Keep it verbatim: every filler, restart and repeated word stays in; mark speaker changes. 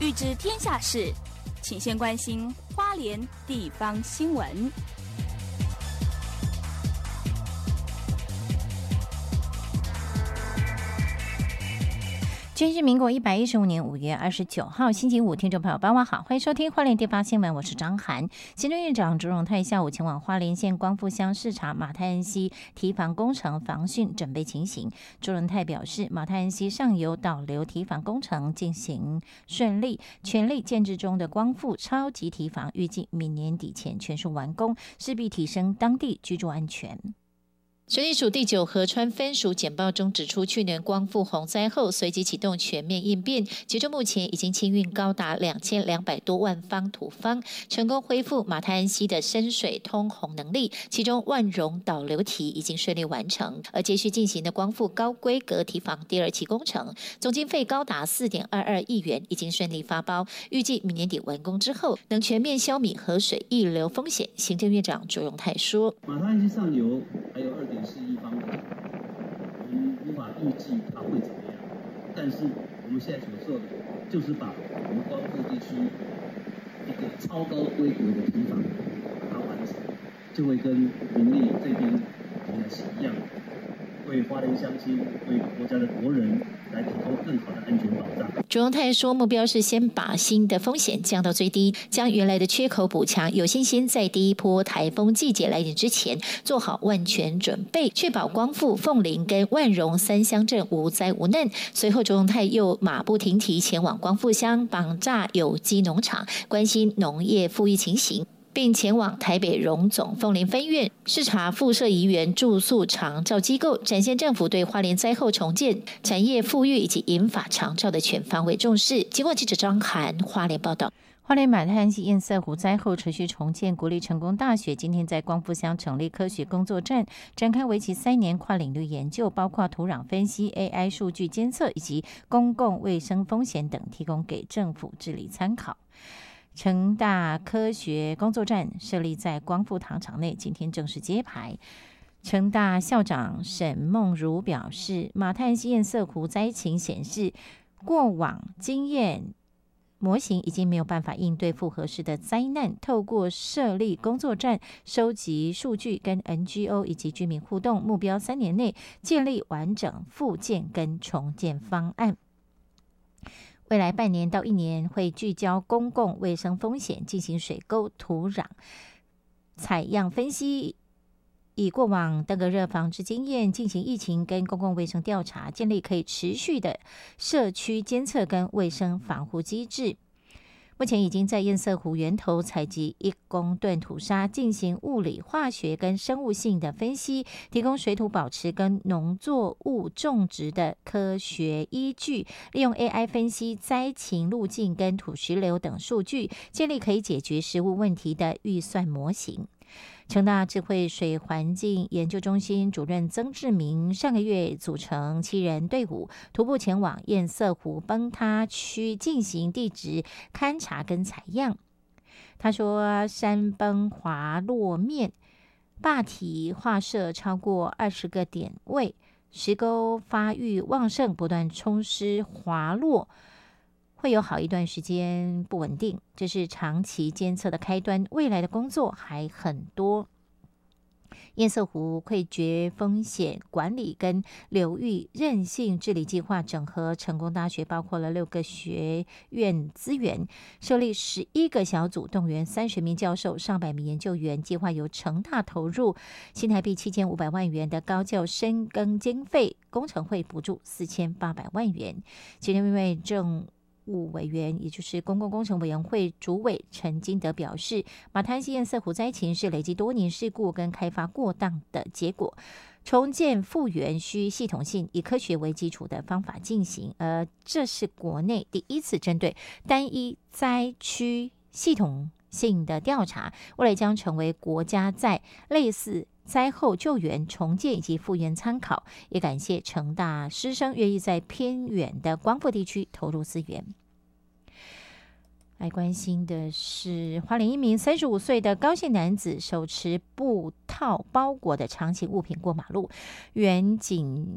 Speaker 1: 欲知天下事，请先关心花莲地方新闻。
Speaker 2: 今天是民国一百一十五年五月二十九号，星期五，听众朋友，傍晚好，欢迎收听花莲地方新闻，我是张涵。行政院长朱荣泰下午前往花莲县光复乡视察马太安溪堤防工程防汛准备情形。朱荣泰表示，马太安溪上游导流堤防工程进行顺利，全力建制中的光复超级堤防预计明年底前全数完工，势必提升当地居住安全。水利署第九河川分署简报中指出，去年光复洪灾后，随即启动全面应变，截至目前已经清运高达两千两百多万方土方，成功恢复马太安溪的深水通洪能力。其中万荣导流堤已经顺利完成，而接续进行的光复高规格堤防第二期工程，总经费高达四点二二亿元，已经顺利发包，预计明年底完工之后，能全面消弭河水溢流风险。行政院长朱荣泰说：“
Speaker 3: 马太安溪上游还有二点四亿方米，我们无法预计它会怎么样。但是我们现在所做的，就是把我们光复地区一个超高规格的堤防把它完成，就会跟民力这边也是一样，为花莲乡亲、为国家的国人来提供更好的安全保障。”
Speaker 2: 朱荣泰说，目标是先把新的风险降到最低，将原来的缺口补强，有信心在第一波台风季节来临之前做好万全准备，确保光复、凤林跟万荣三乡镇无灾无难。随后朱荣泰又马不停蹄前往光复乡绑栅有机农场，关心农业富裕情形，并前往台北荣总凤林分院视察附设宜园住宿长照机构，展现政府对花莲灾后重建、产业富裕以及银发长照的全方位重视。经过记者张涵花莲报道。花莲马太安溪堰塞湖灾后持续重建，国立成功大学今天在光复乡成立科学工作站，展开为期三年跨领域研究，包括土壤分析、A I 数据监测以及公共卫生风险等，提供给政府治理参考。成大科学工作站设立在光复糖厂内，今天正式揭牌。成大校长沈梦如表示，马太安溪堰塞湖灾情显示，过往经验模型已经没有办法应对复合式的灾难，透过设立工作站，收集数据，跟 N G O 以及居民互动，目标三年内建立完整复建跟重建方案。未来半年到一年会聚焦公共卫生风险，进行水沟、土壤采样分析，以过往登革热防治经验进行疫情跟公共卫生调查，建立可以持续的社区监测跟卫生防护机制。目前已经在堰塞湖源头采集一公吨土沙，进行物理、化学跟生物性的分析，提供水土保持跟农作物种植的科学依据。利用 A I 分析灾情路径跟土石流等数据，建立可以解决食物问题的预算模型。成大智慧水环境研究中心主任曾志明上个月组成七人队伍，徒步前往堰塞湖崩塌区进行地质勘察跟采样。他说，山崩滑落面坝体划设超过二十个点位，石沟发育旺盛，不断冲湿滑落，会有好一段时间不稳定，这是长期监测的开端，未来的工作还很多。堰塞湖溃决风险管理跟流域韧性治理计划整合成功大学，包括了六个学院资源，设立十一个小组，动员三十名教授、上百名研究员。计划由成大投入新台币七千五百万元的高教深耕经费，工程会补助四千八百万元。其中一位政务委员，也就是公共工程委员会主委陈金德表示，马太安溪堰塞湖灾情是累积多年事故跟开发过当的结果，重建复原需系统性以科学为基础的方法进行，而这是国内第一次针对单一灾区系统性的调查，未来将成为国家在类似灾后救援、重建以及复原参考。也感谢成大师生愿意在偏远的光复地区投入资源。来关心的是，花莲一名三十五岁的高姓男子手持布套包裹的长形物品过马路，远警